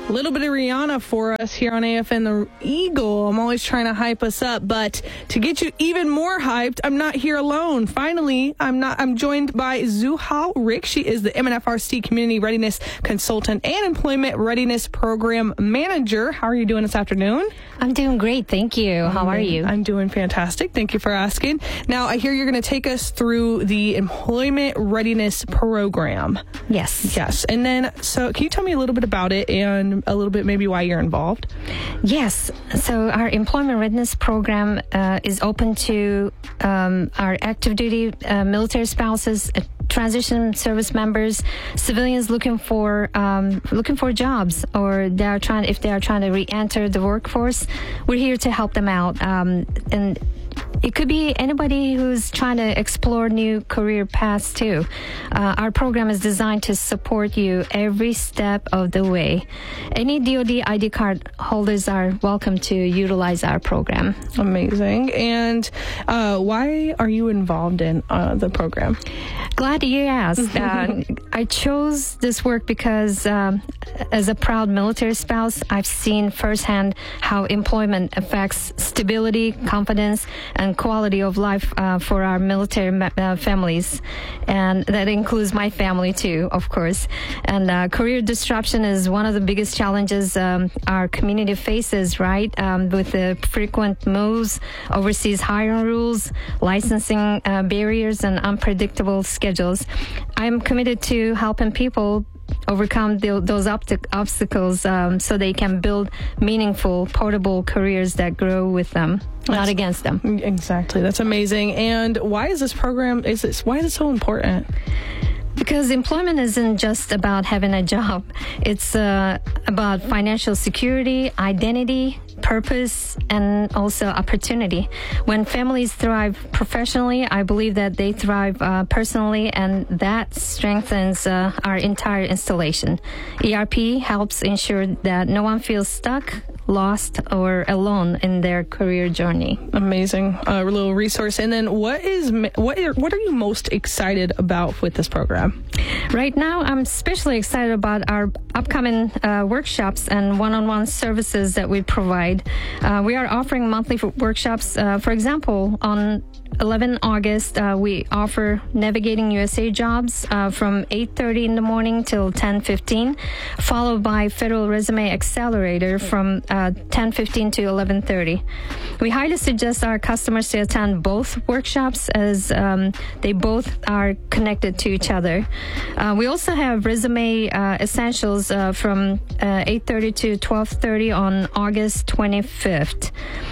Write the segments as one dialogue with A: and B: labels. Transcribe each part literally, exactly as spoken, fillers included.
A: A little bit of Rihanna for us here on A F N The Eagle. I'm always trying to hype us up, but to get you even more hyped, I'm not here alone. Finally, I'm not. I'm joined by Zuhal Rick. She is the M N F R C Community Readiness Consultant and Employment Readiness Program Manager. How are you doing this afternoon?
B: I'm doing great, thank you. How are you?
A: I'm doing fantastic. Thank you for asking. Now, I hear you're going to take us through the Employment Readiness Program.
B: Yes.
A: Yes. And then, so can you tell me a little bit about it and a little bit maybe why you're involved?
B: Yes. So our Employment Readiness Program uh, is open to um, our active duty uh, military spouses, uh, transition service members, civilians looking for um, looking for jobs, or they are trying if they are trying to re-enter the workforce. We're here to help them out, um, and it could be anybody who's trying to explore new career paths too. Uh, our program is designed to support you every step of the way. Any D O D I D card holders are welcome to utilize our program.
A: Amazing. And uh, why are you involved in uh, the program?
B: Glad you asked. uh, I chose this work because um, as a proud military spouse, I've seen firsthand how employment affects stability, confidence, and quality of life uh, for our military ma- uh, families. And that includes my family too, of course. And uh, career disruption is one of the biggest challenges um, our community faces, right? Um, with the frequent moves, overseas hiring rules, licensing uh, barriers, and unpredictable schedules. I'm committed to helping people overcome the, those obst- obstacles um, so they can build meaningful, portable careers that grow with them, That's, not against them.
A: Exactly. That's amazing. And why is this program, is this, why is it so important?
B: Because employment isn't just about having a job. It's uh, about financial security, identity, purpose, and also opportunity. When families thrive professionally, I believe that they thrive uh, personally, and that strengthens uh, our entire installation. E R P helps ensure that no one feels stuck, lost, or alone in their career journey.
A: Amazing uh, little resource. And then what is what are, what are you most excited about with this program?
B: Right now, I'm especially excited about our upcoming uh, workshops and one-on-one services that we provide. Uh, we are offering monthly workshops. Uh, for example, on eleventh of August, uh, we offer Navigating U S A Jobs uh, from eight thirty in the morning till ten fifteen, followed by Federal Resume Accelerator from uh, ten fifteen to eleven thirty. We highly suggest our customers to attend both workshops as um, they both are connected to each other. Uh, we also have Resume uh, Essentials uh, from uh, eight thirty to twelve thirty on August twenty-fifth.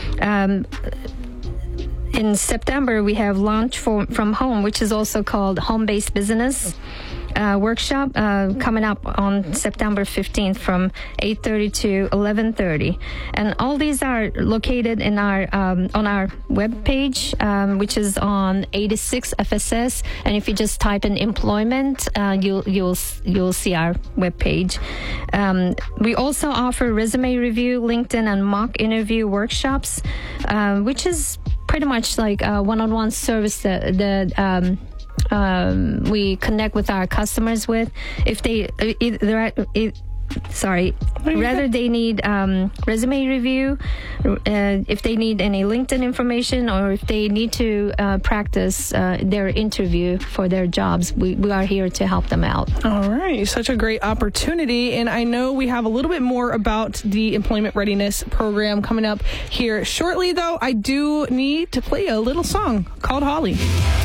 B: Um, In September, we have Launch for, from Home, which is also called Home-Based Business uh, Workshop, uh, coming up on September fifteenth from eight thirty to eleven thirty. And all these are located in our um, on our webpage, um, which is on eighty-six F S S. And if you just type in employment, uh, you'll you'll you'll see our webpage. Um, we also offer resume review, LinkedIn, and mock interview workshops, uh, which is pretty much like a one-on-one service that, that um, um, we connect with our customers with. If they, either, if, sorry, rather they need um, resume review, uh, if they need any LinkedIn information, or if they need to uh, practice uh, their interview for their jobs, we, we are here to help them out.
A: All right. Such a great opportunity. And I know we have a little bit more about the Employment Readiness Program coming up here shortly, though. I do need to play a little song called Holly.